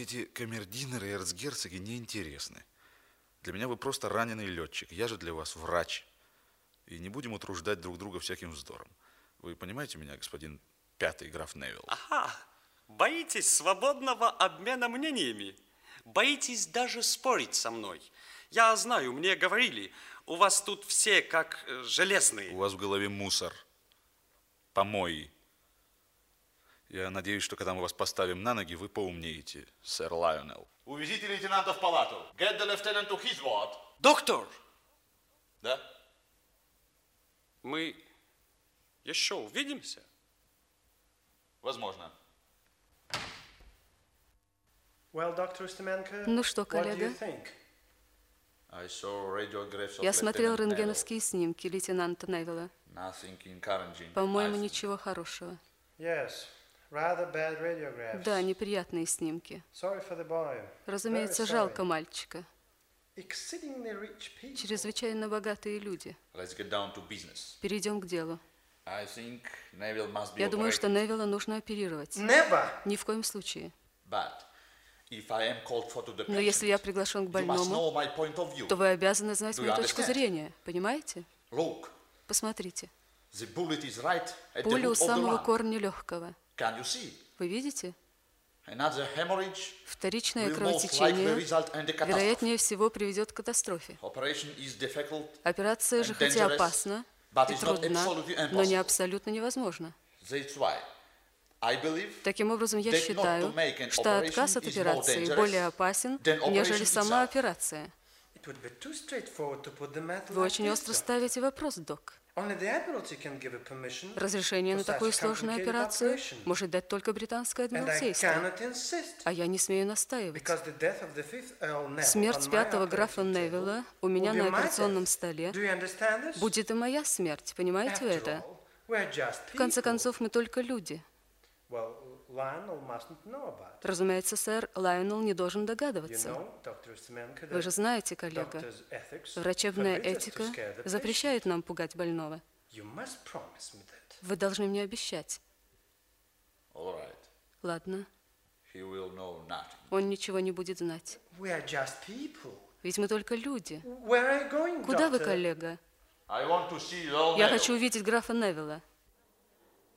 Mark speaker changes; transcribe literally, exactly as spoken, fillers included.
Speaker 1: эти камердинеры и эрцгерцоги не интересны. Для меня вы просто раненый летчик. Я же для вас врач. И не будем утруждать друг друга всяким вздором. Вы понимаете меня, господин пятый граф Невилл?
Speaker 2: Ага. Боитесь свободного обмена мнениями? Боитесь даже спорить со мной? Я знаю, мне говорили, у вас тут все как э, железные.
Speaker 1: У вас в голове мусор. Помои. Я надеюсь, что когда мы вас поставим на ноги, вы поумнеете, сэр Лайонелл.
Speaker 3: Увезите лейтенанта в палату. Get the lieutenant to his ward.
Speaker 2: Доктор!
Speaker 3: Да?
Speaker 2: Мы еще увидимся?
Speaker 3: Возможно.
Speaker 4: Well, доктор Ustimenko,
Speaker 5: Ну что, коллега?
Speaker 3: I saw radiographs of
Speaker 5: Я смотрел
Speaker 3: Lieutenant Neville.
Speaker 5: рентгеновские снимки лейтенанта Невилла.
Speaker 3: Nothing encouraging,
Speaker 5: По-моему,
Speaker 3: I think.
Speaker 5: ничего хорошего.
Speaker 4: Yes, rather bad radiographs.
Speaker 5: Да, неприятные снимки.
Speaker 4: Sorry for the boy.
Speaker 5: Разумеется,
Speaker 4: Very sorry.
Speaker 5: жалко мальчика.
Speaker 4: Exceedingly rich people.
Speaker 5: Чрезвычайно богатые люди.
Speaker 3: Let's get down to business.
Speaker 5: Перейдем к делу.
Speaker 3: I think Neville must be
Speaker 5: Я думаю,
Speaker 3: operated.
Speaker 5: что Невилла нужно оперировать.
Speaker 4: Never.
Speaker 5: Ни в коем случае.
Speaker 3: But if I am called for to the
Speaker 5: Но если я
Speaker 3: patient,
Speaker 5: приглашен к
Speaker 3: you must
Speaker 5: больному,
Speaker 3: know my point of view.
Speaker 5: то вы обязаны знать
Speaker 3: Do
Speaker 5: мою
Speaker 3: you
Speaker 5: точку
Speaker 3: understand?
Speaker 5: зрения. Понимаете?
Speaker 3: Look,
Speaker 5: Посмотрите.
Speaker 3: the bullet is right at the
Speaker 5: Пуля
Speaker 3: root
Speaker 5: у
Speaker 3: of the
Speaker 5: самого
Speaker 3: lung.
Speaker 5: корня легкого.
Speaker 3: Can you see?
Speaker 5: Вы видите?
Speaker 3: Another hemorrhage
Speaker 5: Вторичное
Speaker 3: will most likely
Speaker 5: кровотечение,
Speaker 3: result in the catastrophe.
Speaker 5: вероятнее всего, приведет к катастрофе.
Speaker 3: Operation is difficult.
Speaker 5: Операция же
Speaker 3: And
Speaker 5: хоть и
Speaker 3: dangerous,
Speaker 5: опасна
Speaker 3: but
Speaker 5: и
Speaker 3: it's not
Speaker 5: трудна,
Speaker 3: absolutely
Speaker 5: но не
Speaker 3: impossible.
Speaker 5: абсолютно невозможна.
Speaker 3: That's why I believe
Speaker 5: Таким образом, я
Speaker 3: that not
Speaker 5: считаю,
Speaker 3: to make an
Speaker 5: что отказ
Speaker 3: operation
Speaker 5: от
Speaker 3: is more
Speaker 5: операции
Speaker 3: dangerous
Speaker 5: более опасен,
Speaker 3: than
Speaker 5: нежели
Speaker 3: operation
Speaker 5: сама
Speaker 3: itself.
Speaker 5: операция.
Speaker 4: It would be too straightforward to put the matter
Speaker 5: Вы
Speaker 4: like
Speaker 5: очень
Speaker 4: this,
Speaker 5: остро
Speaker 4: doctor.
Speaker 5: ставите вопрос, док.
Speaker 4: Only the Admiralty can give a permission
Speaker 5: Разрешение
Speaker 4: for
Speaker 5: на такую
Speaker 4: such a
Speaker 5: сложную
Speaker 4: complicated
Speaker 5: операцию
Speaker 4: operation.
Speaker 5: может дать только британское
Speaker 4: And I
Speaker 5: адмиралтейство.
Speaker 4: cannot insist.
Speaker 5: А я не смею настаивать.
Speaker 4: Because the death of the fifth Earl Neville
Speaker 5: Смерть
Speaker 4: on my
Speaker 5: пятого графа
Speaker 4: operating
Speaker 5: Невилла
Speaker 4: table
Speaker 5: у меня
Speaker 4: will
Speaker 5: на
Speaker 4: be my
Speaker 5: операционном
Speaker 4: death.
Speaker 5: столе
Speaker 4: Do you understand this?
Speaker 5: будет и моя смерть. Понимаете вы
Speaker 4: After
Speaker 5: это?
Speaker 4: all, we're just
Speaker 5: В конце
Speaker 4: people.
Speaker 5: концов, мы только люди.
Speaker 4: Well, Lionel mustn't know about it.
Speaker 5: Разумеется, сэр, Лайонелл не должен
Speaker 4: You
Speaker 5: догадываться.
Speaker 4: know, доктор Ustimenko,
Speaker 5: Вы же
Speaker 4: that
Speaker 5: знаете, коллега,
Speaker 4: doctor's ethics
Speaker 5: врачебная
Speaker 4: forbids us to
Speaker 5: этика
Speaker 4: scare the patient.
Speaker 5: запрещает нам пугать больного.
Speaker 4: You must promise me that.
Speaker 5: Вы должны мне обещать.
Speaker 3: all right.
Speaker 5: Ладно,
Speaker 3: He will know nothing.
Speaker 5: он ничего не будет знать.
Speaker 4: We are just people.
Speaker 5: Ведь мы только люди.
Speaker 4: Where are you going,
Speaker 5: Куда вы,
Speaker 4: doctor?
Speaker 5: коллега?
Speaker 3: I want to see Earl
Speaker 5: Я
Speaker 3: Neville.
Speaker 5: хочу увидеть графа Невилла.